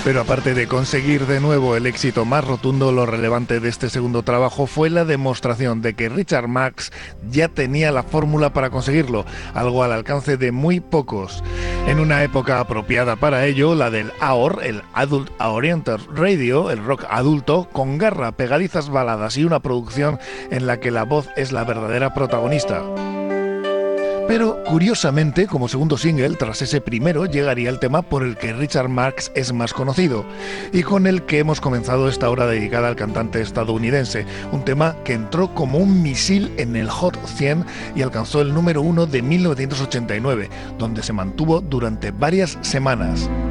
Pero aparte de conseguir de nuevo el éxito más rotundo, lo relevante de este segundo trabajo fue la demostración de que Richard Marx ya tenía la fórmula para conseguirlo, algo al alcance de muy pocos. En una época apropiada para ello, la del AOR, el Adult Oriented Radio, el rock adulto, con garra, pegadizas baladas y una producción en la que la voz es la verdadera protagonista. Pero, curiosamente, como segundo single, tras ese primero, llegaría el tema por el que Richard Marx es más conocido, y con el que hemos comenzado esta hora dedicada al cantante estadounidense, un tema que entró como un misil en el Hot 100 y alcanzó el número 1 de 1989, donde se mantuvo durante varias semanas.